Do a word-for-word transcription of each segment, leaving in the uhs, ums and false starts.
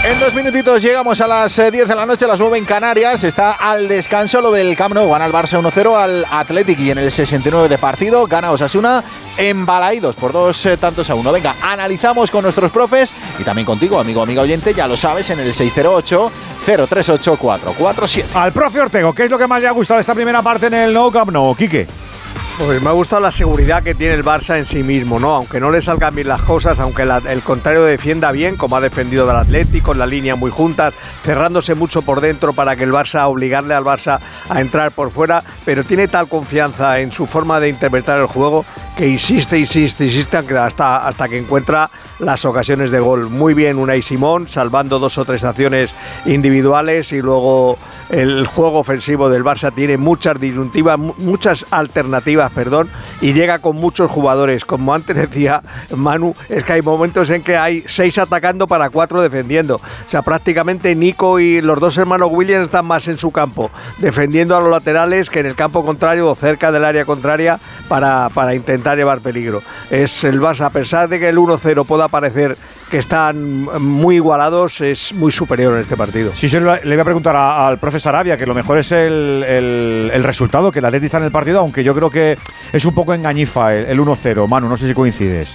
En dos minutitos llegamos a las diez de la noche, a las nueve en Canarias. Está al descanso lo del Camp Nou. Gana el Barça uno cero al Athletic y en el sesenta y nueve de partido gana Osasuna en Balaídos por dos eh, tantos a uno. Venga, analizamos con nuestros profes y también contigo, amigo, amiga oyente, ya lo sabes, en el seis cero ocho, cero tres ocho, cuatro cuatro siete. Al profe Ortego, ¿qué es lo que más le ha gustado de esta primera parte en el Nou Camp Nou, Quique? Pues me ha gustado la seguridad que tiene el Barça en sí mismo, ¿no? Aunque no le salgan bien las cosas, aunque la, el contrario defienda bien, como ha defendido del Atlético, en la línea muy juntas, cerrándose mucho por dentro para que el Barça, obligarle al Barça a entrar por fuera, pero tiene tal confianza en su forma de interpretar el juego que insiste, insiste, insiste hasta, hasta que encuentra las ocasiones de gol. Muy bien Unai Simón, salvando dos o tres acciones individuales, y luego el juego ofensivo del Barça tiene muchas disyuntivas, muchas alternativas, perdón, y llega con muchos jugadores. Como antes decía Manu, es que hay momentos en que hay seis atacando para cuatro defendiendo. O sea, prácticamente Nico y los dos hermanos Williams están más en su campo, defendiendo a los laterales que en el campo contrario o cerca del área contraria para, para intentar llevar peligro. Es el Barça, a pesar de que el uno cero pueda parecer que están muy igualados, es muy superior en este partido. Sí, sí, le voy a preguntar a, al profe Sarabia, que lo mejor es el, el, el resultado, que el Atleti está en el partido, aunque yo creo que es un poco engañifa el, el uno cero. Manu, no sé si coincides.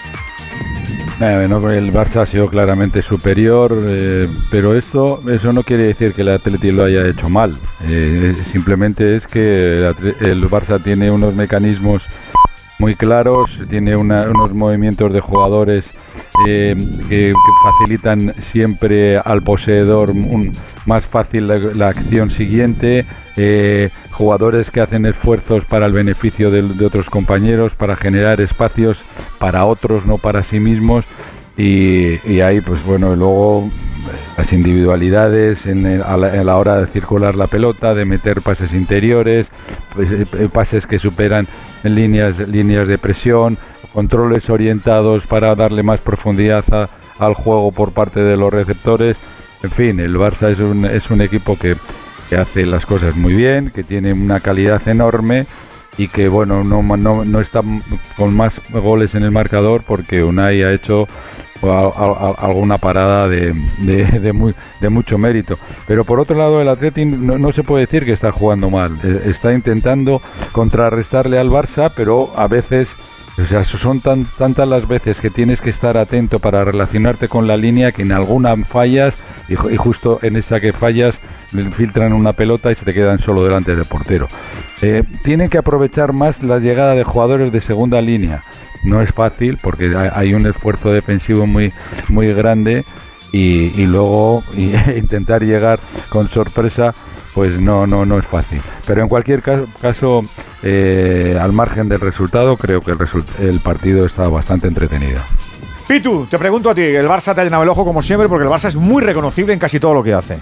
Eh, no, el Barça ha sido claramente superior, eh, pero esto eso no quiere decir que el Atleti lo haya hecho mal. Eh, simplemente es que el, el Barça tiene unos mecanismos muy claros, tiene una, unos movimientos de jugadores eh, que, que facilitan siempre al poseedor un, más fácil la, la acción siguiente, eh, jugadores que hacen esfuerzos para el beneficio de, de otros compañeros, para generar espacios para otros, no para sí mismos, y, y ahí pues bueno, luego las individualidades en, el, a, la, a la hora de circular la pelota, de meter pases interiores, pues, pases que superan en líneas, líneas de presión, controles orientados para darle más profundidad a, al juego por parte de los receptores. En fin, el Barça es un, es un equipo que, que hace las cosas muy bien, que tiene una calidad enorme y que bueno, no, no, no está con más goles en el marcador porque Unai ha hecho a, a, a, alguna parada de, de, de, muy, de mucho mérito. Pero por otro lado, el Atleti no, no se puede decir que está jugando mal, está intentando contrarrestarle al Barça, pero a veces, o sea, son tan, tantas las veces que tienes que estar atento para relacionarte con la línea que en alguna fallas y, y justo en esa que fallas filtran una pelota y se te quedan solo delante del portero. Eh, tienen que aprovechar más la llegada de jugadores de segunda línea. No es fácil porque hay un esfuerzo defensivo muy, muy grande y, y luego y intentar llegar con sorpresa pues no, no, no es fácil. Pero en cualquier caso, caso eh, al margen del resultado, creo que el, result- el partido está bastante entretenido. Pitu, te pregunto a ti, el Barça te ha llenado el ojo como siempre porque el Barça es muy reconocible en casi todo lo que hace.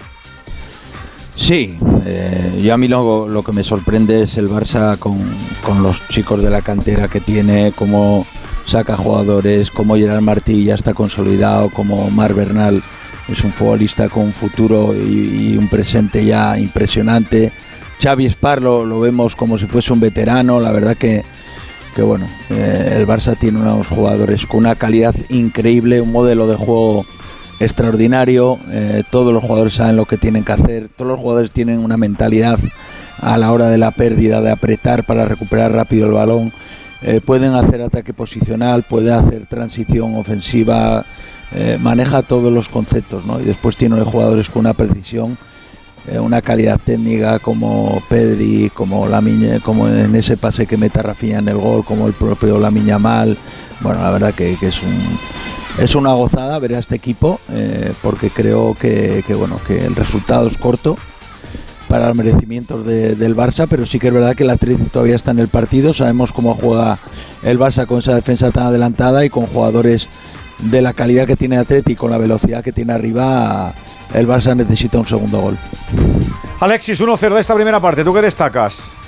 Sí, eh, yo a mí lo, lo que me sorprende es el Barça con, con los chicos de la cantera que tiene, cómo saca jugadores, como Gerard Martí ya está consolidado, como Marc Bernal es un futbolista con un futuro y, y un presente ya impresionante. Xavi Esparlo lo vemos como si fuese un veterano, la verdad que, que bueno, eh, el Barça tiene unos jugadores con una calidad increíble, un modelo de juego extraordinario, eh, todos los jugadores saben lo que tienen que hacer, todos los jugadores tienen una mentalidad a la hora de la pérdida, de apretar para recuperar rápido el balón, eh, pueden hacer ataque posicional, pueden hacer transición ofensiva, eh, maneja todos los conceptos, ¿no? Y después tiene jugadores con una precisión, eh, una calidad técnica como Pedri, como Lamine, como en ese pase que mete a Rafinha en el gol, como el propio Lamine Yamal. Bueno, la verdad que, que es un Es una gozada ver a este equipo, eh, porque creo que, que, bueno, que el resultado es corto para los merecimientos de, del Barça, pero sí que es verdad que el Atlético todavía está en el partido. Sabemos cómo juega el Barça con esa defensa tan adelantada y con jugadores de la calidad que tiene el Atlético, con la velocidad que tiene arriba. El Barça necesita un segundo gol. Alexis, uno cero de esta primera parte, ¿tú qué destacas?